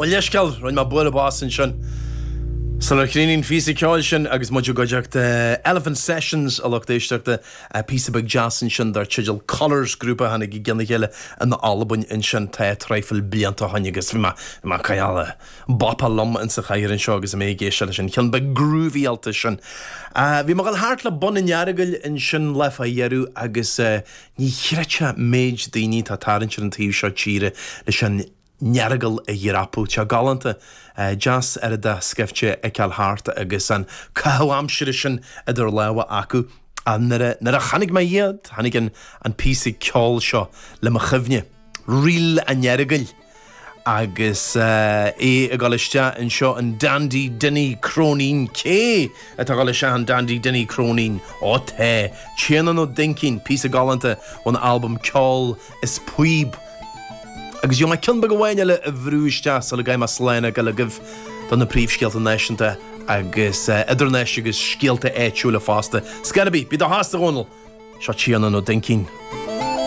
Well, leisceall roi'n má bula básan sin. Sa le crínín físa ceáil sin agus muidir goideach Elephant Sessions a lucht éisteachta písa bag jazz sin dar Chigil Colours grúpa hanig I gceanna chéile in na albain in sin tá treifil blianta hanigus bhí má caiála bapa lom in sa chair in seo agus a mé géisi sin cean bag groovy alta sin. Bhí mar gal háart le bon in jaragail in sin lef a dhearú agus ní chreite méid daoine tá tarann sin an taobh seo tíre le sin Nyaragal a Yirapu Cha Galanta Jas Erida Skefche Ekal Hart agus an Kahawam Shirishin Edar Lawa Aku and Nera Hanig Mayad Hanigan and Pisi Kol Shaw Lemachivne Real and Nyaragal agus Galishta and Shaw and Dandy Denny Cronin K at Galisha and Dandy Denny Cronin Ote Chianano Dinkin Pisa Galanta on album Kol is Puib. Agus you cin bag bhhaine a bhrúiste sa le gaim a sléine go le gibh don na príomhscéalta náisiúnta agus idirnéis agus scéalta éitiúla fásta. Scarabí, bí do hásta ghónal, seo tíanana nó dincín.